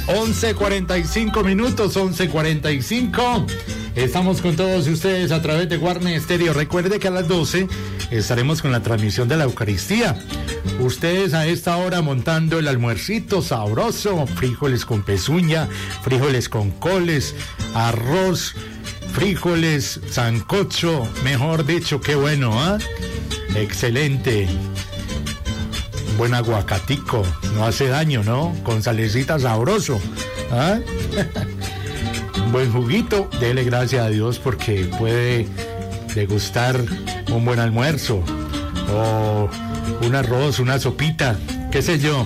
11:45 minutos, 11:45. Estamos con todos ustedes a través de Guarne Estéreo. Recuerde que a las 12 estaremos con la transmisión de la Eucaristía. Ustedes a esta hora montando el almuercito sabroso, frijoles con pezuña, frijoles con coles, arroz, frijoles, sancocho, mejor dicho, qué bueno, ¿ah? Excelente. Buen aguacatico, no hace daño, ¿no? Con salecita sabroso, ¿ah? Buen juguito, dele gracias a Dios porque puede degustar un buen almuerzo o un arroz, una sopita, qué sé yo.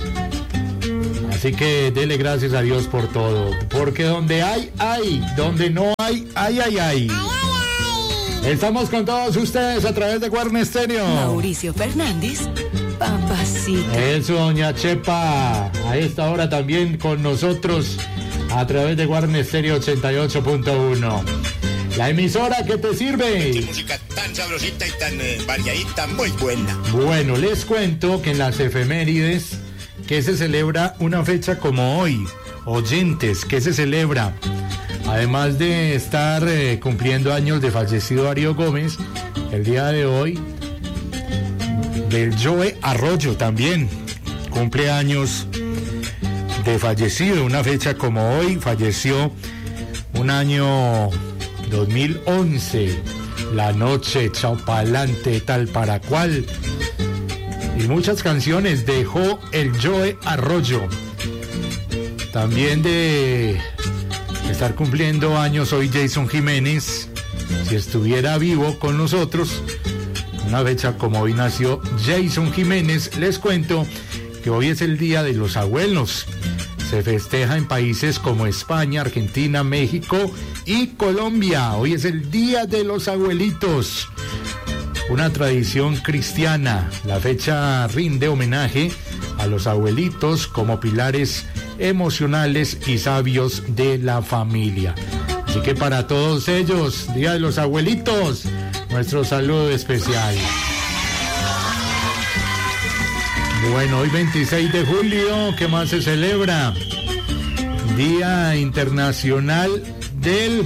Así que dele gracias a Dios por todo, porque donde hay, donde no hay, hay. Estamos con todos ustedes a través de Guarne Estéreo. Mauricio Fernández, papacito. Eso, doña Chepa, a esta hora también con nosotros a través de Guarne Estéreo 88.1. La emisora que te sirve. Qué música tan sabrosita y tan variadita, muy buena. Bueno, les cuento que en las efemérides que se celebra una fecha como hoy, oyentes, que se celebra, además de estar cumpliendo años de fallecido Darío Gómez, el día de hoy, del Joe Arroyo también cumple años de fallecido, una fecha como hoy, falleció un año 2011, La Noche, Chao Pa'lante, Tal para Cual, y muchas canciones dejó el Joe Arroyo. También de estar cumpliendo años hoy Jason Jiménez, si estuviera vivo con nosotros, una fecha como hoy nació Jason Jiménez. Les cuento que hoy es el Día de los Abuelos. Se festeja en países como España, Argentina, México y Colombia. Hoy es el Día de los Abuelitos, una tradición cristiana. La fecha rinde homenaje a los abuelitos como pilares emocionales y sabios de la familia. Así que para todos ellos, Día de los Abuelitos, nuestro saludo especial. Bueno, hoy 26 de julio, ¿qué más se celebra? Día Internacional de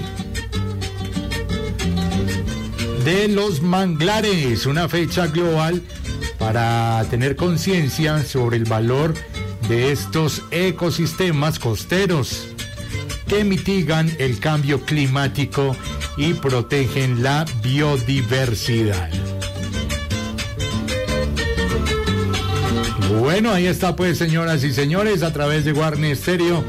los manglares, una fecha global para tener conciencia sobre el valor de estos ecosistemas costeros que mitigan el cambio climático y protegen la biodiversidad. Bueno, ahí está pues, señoras y señores, a través de Guarne Estéreo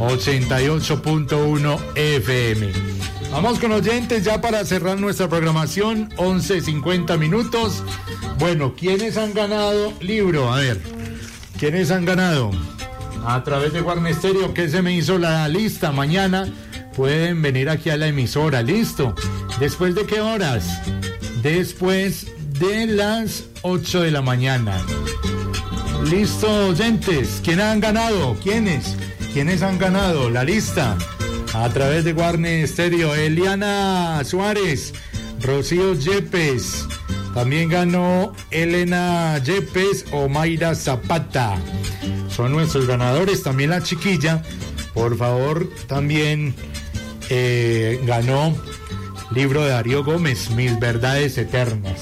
88.1 FM. Vamos con oyentes ya para cerrar nuestra programación, 11:50 minutos. Bueno, ¿quiénes han ganado libro? A ver, ¿quiénes han ganado? A través de Guarne Estéreo, que se me hizo la lista. Mañana pueden venir aquí a la emisora, ¿listo? ¿Después de qué horas? Después de las 8 de la mañana. Listo, oyentes. ¿Quiénes han ganado? ¿Quiénes han ganado la lista? A través de Guarne Estéreo, Eliana Suárez, Rocío Yepes, también ganó Elena Yepes o Mayra Zapata. Son nuestros ganadores. También la chiquilla, por favor, también ganó libro de Darío Gómez, Mis Verdades Eternas.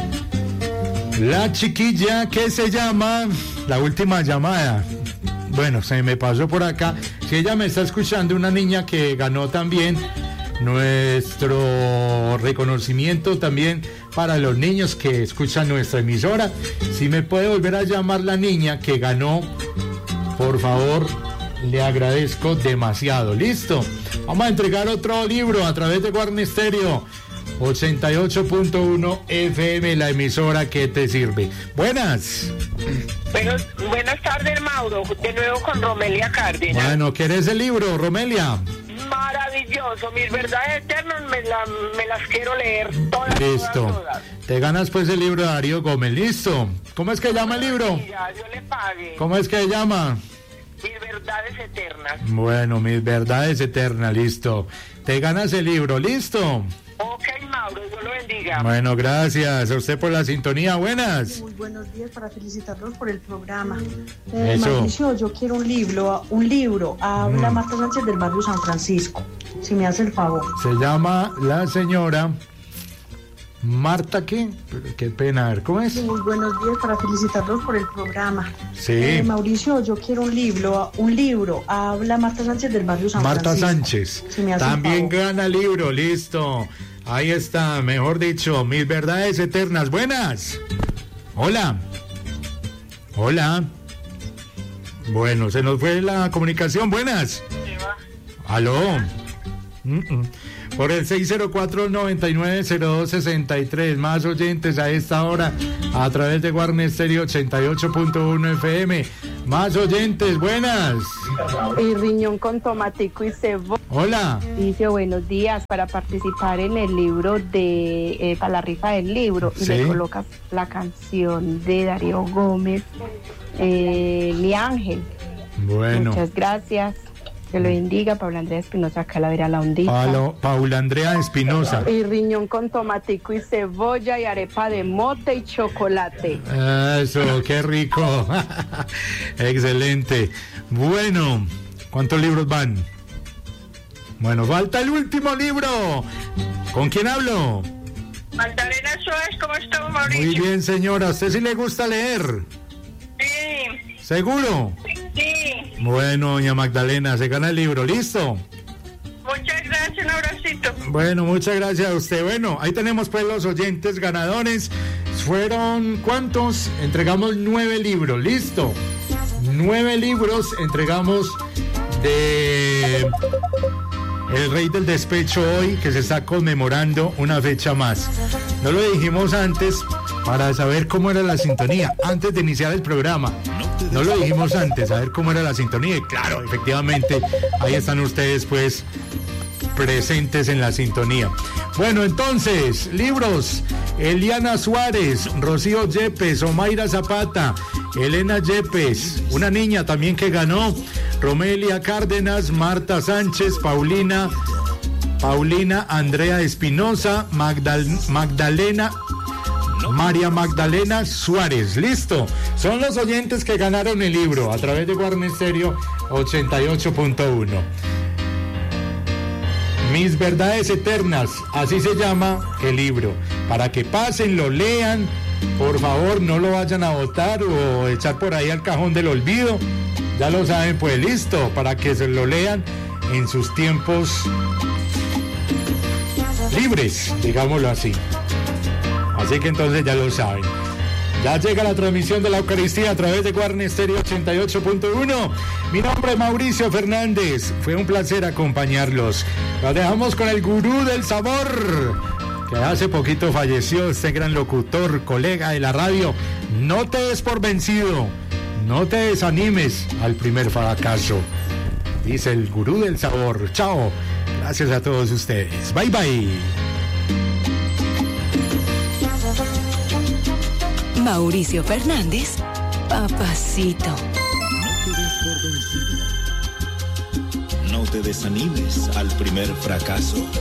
La chiquilla que se llama La Última Llamada. Bueno, se me pasó por acá. Si ella me está escuchando, una niña que ganó también nuestro reconocimiento también para los niños que escuchan nuestra emisora. Si me puede volver a llamar la niña que ganó, por favor, le agradezco demasiado. Listo. Vamos a entregar otro libro a través de Guarne Estéreo 88.1 FM, la emisora que te sirve. Buenas. Buenas tardes, Mauro. De nuevo con Romelia Cárdenas. Bueno, ¿querés el libro, Romelia? Maravilloso. Mis verdades eternas me las quiero leer todas. Listo. Todas. Te ganas pues el libro de Darío Gómez. Listo. ¿Cómo es que llama el libro? Ya, yo le pague. ¿Cómo es que llama? Mis verdades eternas. Bueno, Mis Verdades Eternas. Listo. Te ganas el libro. Listo. Ok, Mauro, yo lo bendiga. bendiga. Bueno, gracias a usted por la sintonía. Buenas. Muy buenos días para felicitarlos por el programa. Eso. Mauricio, yo quiero un libro. Habla Marta Sánchez del barrio San Francisco, si me hace el favor. Se llama la señora Marta, ¿qué? Pero qué pena, a ver, ¿cómo es? Muy buenos días para felicitarlos por el programa. Sí. Mauricio, yo quiero un libro. Habla Marta Sánchez del barrio San Marta Francisco. Sánchez. Si me hace el También favor. gana libro, listo. Ahí está, mejor dicho, mis verdades eternas. Buenas. Hola. Hola. Bueno, se nos fue la comunicación. Buenas. Aló. Por el 604-990263. Más oyentes a esta hora a través de Guarne Stereo 88.1 FM. Más oyentes, buenas. Y riñón con tomatico y cebolla. Hola. Dice, buenos días, para participar en el libro de, para la rifa del libro, Sí. le colocas la canción de Darío Gómez, Mi Ángel. Bueno. Muchas gracias. Que lo bendiga, Paula Andrea Espinosa, Calavera La Hondita. Paula Andrea Espinosa. Y riñón con tomatico y cebolla y arepa de mote y chocolate. Eso, qué rico. Excelente. Bueno, ¿cuántos libros van? Bueno, falta el último libro. ¿Con quién hablo? Magdalena Suárez, ¿cómo estamos, Mauricio? Muy bien, señora. ¿A usted sí le gusta leer? Sí, ¿Seguro? sí. Bueno, doña Magdalena, se gana el libro. ¿Listo? Muchas gracias, un abracito. Bueno, muchas gracias a usted. Bueno, ahí tenemos pues los oyentes ganadores. Fueron, ¿cuántos? Entregamos 9 libros. ¿Listo? 9 libros entregamos de El Rey del Despecho hoy, que se está conmemorando una fecha más. No lo dijimos antes para saber cómo era la sintonía, antes de iniciar el programa. No lo dijimos antes, a ver cómo era la sintonía. Y claro, efectivamente, ahí están ustedes pues presentes en la sintonía. Bueno, entonces, libros: Eliana Suárez, Rocío Yepes, Omaira Zapata, Elena Yepes, una niña también que ganó, Romelia Cárdenas, Marta Sánchez, Paulina Andrea Espinosa, Magdalena, María Magdalena Suárez. Listo, son los oyentes que ganaron el libro a través de Guarne Stereo 88.1. Mis verdades eternas, así se llama el libro. Para que pasen, lo lean, por favor, no lo vayan a botar o echar por ahí al cajón del olvido. Ya lo saben, pues listo, para que se lo lean en sus tiempos libres, digámoslo así. Así que entonces ya lo saben. Ya llega la transmisión de la Eucaristía a través de Guarne Stereo 88.1. Mi nombre es Mauricio Fernández. Fue un placer acompañarlos. Los dejamos con el gurú del sabor, que hace poquito falleció, este gran locutor, colega de la radio. No te des por vencido. No te desanimes al primer fracaso. Dice el gurú del sabor. Chao. Gracias a todos ustedes. Bye, bye. Mauricio Fernández, papacito. No te des por vencido. No te desanimes al primer fracaso.